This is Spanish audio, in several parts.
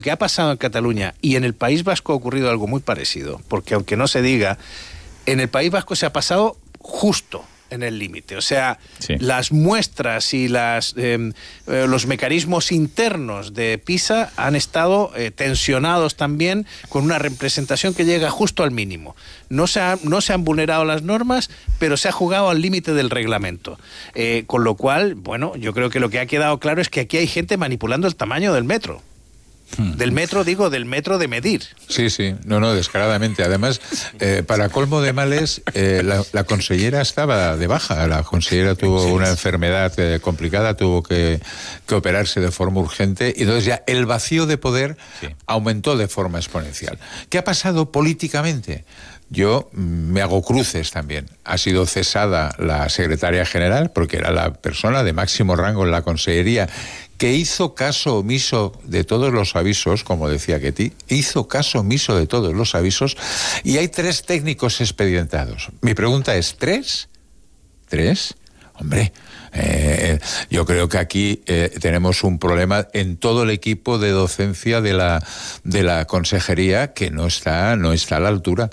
que ha pasado en Cataluña y en el País Vasco ha ocurrido algo muy parecido, porque aunque no se diga, en el País Vasco se ha pasado justo en el límite. O sea, sí, las muestras y los mecanismos internos de PISA han estado tensionados también, con una representación que llega justo al mínimo. No se han vulnerado las normas, pero se ha jugado al límite del reglamento. Con lo cual, bueno, yo creo que lo que ha quedado claro es que aquí hay gente manipulando el tamaño del metro. Del metro, digo, del metro de medir. Sí, no, descaradamente. Además, para colmo de males, la consellera estaba de baja. La consellera tuvo una enfermedad complicada, tuvo que operarse de forma urgente, y entonces ya el vacío de poder aumentó de forma exponencial. ¿Qué ha pasado políticamente? Yo me hago cruces también. Ha sido cesada la secretaria general, porque era la persona de máximo rango en la consellería, que hizo caso omiso de todos los avisos, como decía Ketty, hizo caso omiso de todos los avisos, y hay 3 técnicos expedientados. Mi pregunta es, ¿3? Hombre, yo creo que aquí tenemos un problema en todo el equipo de docencia de la consejería, que no está a la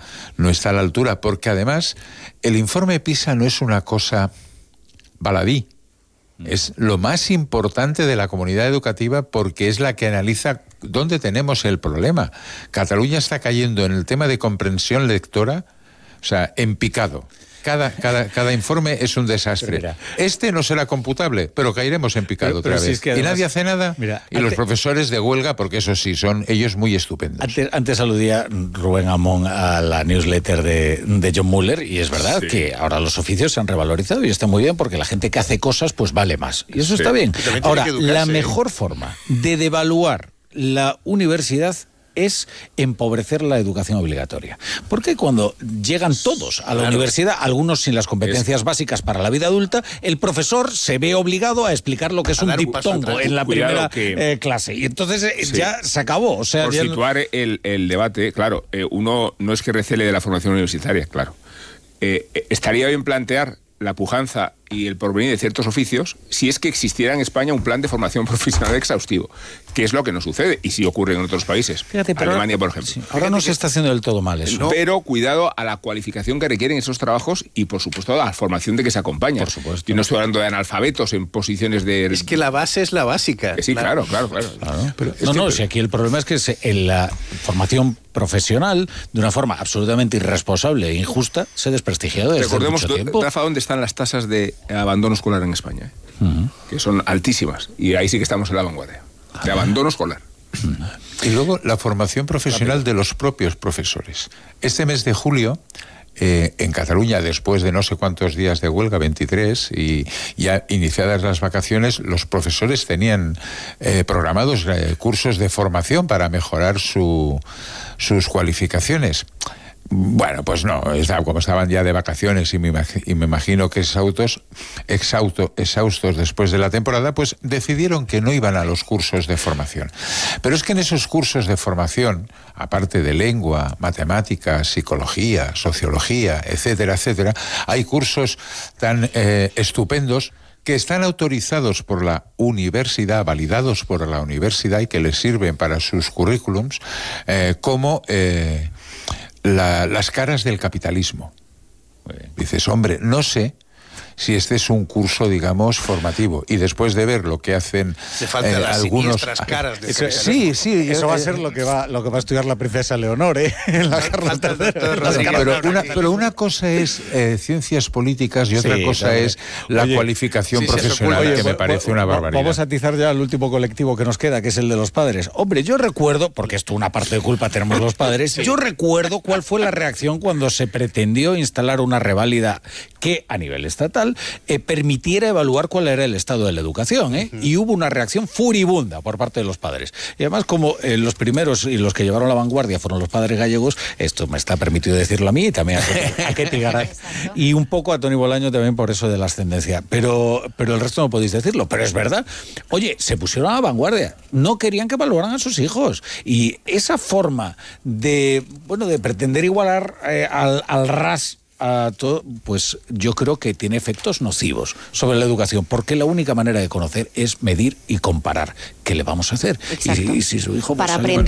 altura, porque además el informe PISA no es una cosa baladí. Es lo más importante de la comunidad educativa, porque es la que analiza dónde tenemos el problema. Cataluña está cayendo en el tema de comprensión lectora, o sea, en picado. Cada informe es un desastre. Este no será computable, pero caeremos en picado otra vez. Si es que además, y nadie hace nada. Mira, los profesores de huelga, porque eso sí, son ellos muy estupendos. Antes aludía Rubén Amón a la newsletter de John Muller, y es verdad que ahora los oficios se han revalorizado y está muy bien, porque la gente que hace cosas pues vale más. Y eso está bien. Ahora, la mejor forma de devaluar la universidad es empobrecer la educación obligatoria. Porque cuando llegan todos a la universidad, algunos sin las competencias básicas para la vida adulta, el profesor se ve obligado a explicar lo que es un diptongo en la primera clase. Y entonces ya se acabó. O sea, por situar el debate, claro, uno no es que recele de la formación universitaria, claro. Estaría bien plantear la pujanza y el porvenir de ciertos oficios si es que existiera en España un plan de formación profesional exhaustivo, que es lo que no sucede y sí ocurre en otros países. Fíjate, Alemania, por ejemplo. Sí, ahora no se está haciendo del todo mal eso. Pero cuidado a la cualificación que requieren esos trabajos y, por supuesto, a la formación de que se acompaña. Por supuesto. Yo no estoy hablando de analfabetos en posiciones de... Es que la base es la básica. Sí, claro. Pero si aquí el problema es que en la formación profesional, de una forma absolutamente irresponsable e injusta, se ha desprestigiado desde Recordemos, mucho tiempo. Rafa, dónde están las tasas de abandono escolar en España, que son altísimas, y ahí sí que estamos en la vanguardia, de abandono escolar. Y luego la formación profesional de los propios profesores. Este mes de julio, en Cataluña, después de no sé cuántos días de huelga, 23, y ya iniciadas las vacaciones, los profesores tenían programados cursos de formación para mejorar sus cualificaciones. Bueno, pues no, como estaban ya de vacaciones y me imagino que exhaustos después de la temporada, pues decidieron que no iban a los cursos de formación. Pero es que en esos cursos de formación, aparte de lengua, matemáticas, psicología, sociología, etcétera, hay cursos tan estupendos que están autorizados por la universidad, validados por la universidad, y que les sirven para sus currículums, como... las caras del capitalismo. Dices, hombre, no sé si este es un curso, digamos, formativo, y después de ver lo que hacen algunos caras del sí, eso va a ser lo que va a estudiar la princesa Leonor, en la Carlos III. Pero una cosa es ciencias políticas y otra cosa es la cualificación profesional, que me parece una barbaridad. Vamos a atizar ya al último colectivo que nos queda, que es el de los padres. Hombre, yo recuerdo, porque esto una parte de culpa tenemos los padres, yo recuerdo cuál fue la reacción cuando se pretendió instalar una reválida que a nivel estatal permitiera evaluar cuál era el estado de la educación, y hubo una reacción furibunda por parte de los padres. Y además, como los primeros y los que llevaron la vanguardia fueron los padres gallegos, esto me está permitido decirlo a mí y también a Ketty Garat, y un poco a Toni Bolaño también por eso de la ascendencia, pero el resto no podéis decirlo, pero es verdad. Oye, se pusieron a la vanguardia, no querían que evaluaran a sus hijos, y esa forma de pretender igualar al ras a todo, pues yo creo que tiene efectos nocivos sobre la educación, porque la única manera de conocer es medir y comparar. ¿Qué le vamos a hacer? Y si su hijo para sale aprender